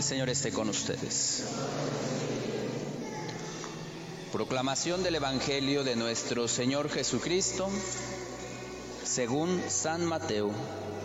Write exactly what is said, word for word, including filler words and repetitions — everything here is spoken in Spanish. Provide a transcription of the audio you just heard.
Señor esté con ustedes. Proclamación del Evangelio de nuestro Señor Jesucristo según San Mateo.